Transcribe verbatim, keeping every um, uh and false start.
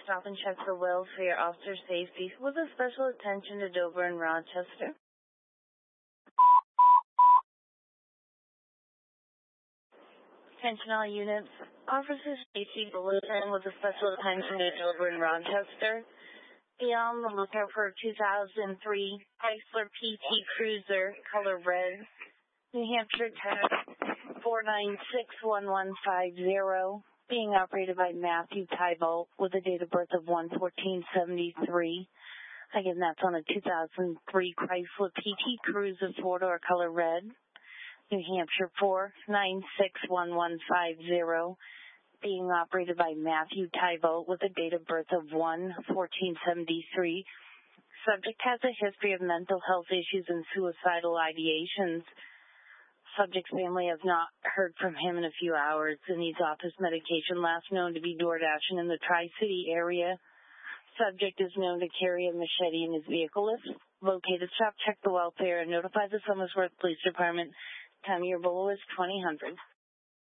stop and check for welfare officer safety with a special attention to Dover and Rochester. Attention all units. Officer safety bulletin with a special attention to Dover and Rochester. Be on the lookout for a two thousand three Chrysler P T Cruiser, color red, New Hampshire tag four nine six one one five zero, being operated by Matthew Tybolt with a date of birth of one fourteen seventy-three. Again, that's on a two thousand three Chrysler P T Cruiser, four-door, color red, New Hampshire four nine six one one five zero, being operated by Matthew Tybolt with a date of birth of one fourteen seventy-three. Subject has a history of mental health issues and suicidal ideations. Subject's family has not heard from him in a few hours and needs office medication, last known to be door dashing in the Tri-City area. Subject is known to carry a machete in his vehicle. If located, stop, check the welfare, and notify the Somersworth Police Department. Time of your bowl is twenty hundred.